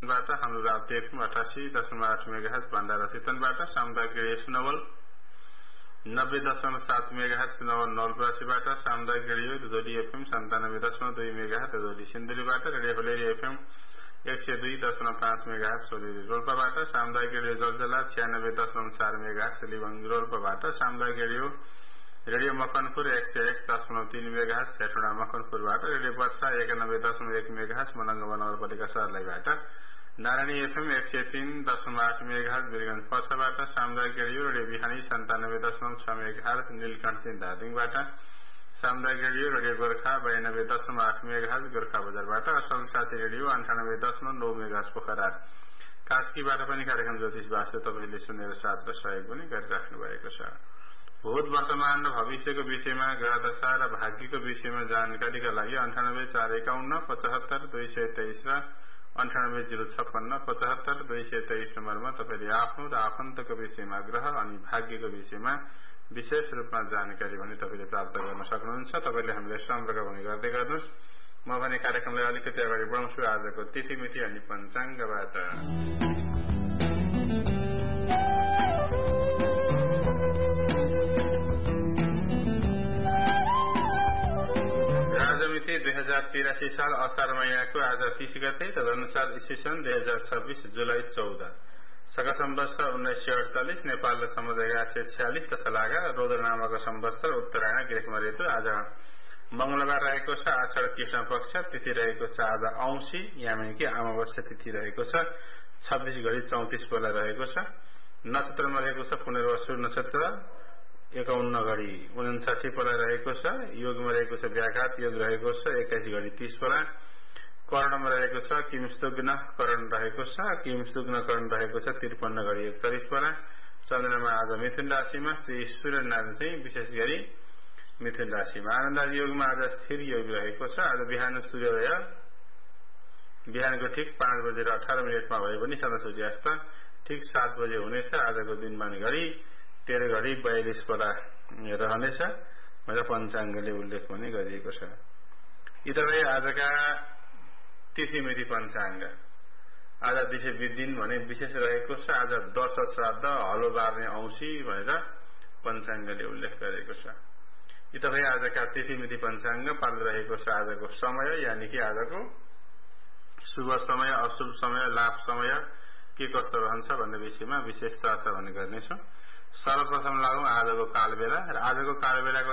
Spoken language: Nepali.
बाट हाम्रो राप्ती एफएम 88.8 मेगाहर्ज भण्डारा चितवनबाट सामुदायिक रेडियो सुनवल 90.7 मेगाहर्ज सुनवल नवलपरासीबाट सामुदायिक radio दुधोली FM 97.2 megahertz दुधोली सिन्धुलीबाट radio होलेरी FM 102.5 megahertz सोलेरी रोल्पाबाट सामुदायिक रेडियो जलजला 96.4 मेगाहर्ज लिबङ रोल्पाबाट सामुदायिक radio Makanpur 101.3 megahertz Hetauda मकनपुरबाट radio वर्षा 91.1 मेगाहर्ज मलङ्ग नगरपालिका सर्लाहीबाट नारायणी एफएम 103.8 मेगाहर्ज वीरगञ्ज पर्साबाट सामुदायिक रेडियो बिहानी 97.6 मेगाहर्ज नीलकण्ठ धादिङबाट सामुदायिक रेडियो गोर्खा 92.8 मेगाहर्ज गोर्खा बजारबाट असल साथी रेडियो 98.9 मेगाहर्ज पोखरा कास्कीबाट पनि कार्यक्रम ज्योतिष वास्तव तपाईले सुनेर साथ र सहयोग पनि गरिराख्नु भएको छ। भूत वर्तमान र भविष्यको विषयमा ग्रहदशा र भाग्यको विषयमा जानकारीका लागि 9841 75 223 र 9806 75 223 नम्बरमा तपाईले आफ्नो र आफन्तको विषयमा ग्रह अनि भाग्यको विषयमा विशेष रूपमा जानकारी भने तपाईले प्राप्त गर्न सक्नुहुन्छ। तपाईले हामीलाई सम्पर्क पनि गर्दै गर्नुहोस्। म भने कार्यक्रमलाई अलिकति अगाडि बढाउँछु आजको तिथि मिति अनि पञ्चाङ्गबाट। मिति 2083 साल असार महिनाको आज 30 गते तदनुसार ईस्वीसन 2026 जुलाई 14 सका सम्वत्सर 1948 नेपाल र सम्वत 1146 तथा लागा रोदर नामको सम्वत्सर उत्तरायण ग्रीष्म ऋतु आज मंगलबार रहेको छ। आषाढ कृष्ण पक्ष तिथि रहेको छ आज औंसी यानी कि अमावस्या तिथि रहेको छ। 26:34 बेला रहेको छ। नक्षत्रमा रहेको छ पुनर्वसु नक्षत्र 51:59 बेला रहेको छ। योगमा रहेको छ व्याघात योग रहेको छ 21:30 बेला। कर्णमा रहेको छ किमस्तुग्न कर्ण रहेको छ। किमस्तुग्न कर्ण रहेको छ 53:41 बेला। चन्द्रमा आज मिथुन राशिमा श्री सूर्यनारायण चाहिँ विशेष गरी मिथुन राशिमा। आनन्द योगमा आज स्थिर योग रहेको छ। आज बिहान सूर्योदय बिहानको ठिक 5:18 भए पनि सदा सूर्यास्त ठिक 7 बजे हुनेछ। आजको दिनमा घडी 13:42 बेला रहनेछ भनेर पञ्चाङ्गले उल्लेख पनि गरिएको छ। यी तपाईँ आजका तिथि मिति पञ्चाङ्ग। आज दिन भने विशेष रहेको छ। आज दश श्राद्ध हलो बार्ने औंसी भनेर पञ्चाङ्गले उल्लेख गरेको छ। यी तपाईँ आजका तिथि मिति पञ्चाङ्ग पाल्नु रहेको छ। आजको समय यानी कि आजको शुभ समय अशुभ समय लाभ समय के कस्तो रहन्छ भन्ने विषयमा विशेष चर्चा भने गर्नेछौँ। सर्वप्रथम लागौं आजको कालबेला र आजको कालबेलाको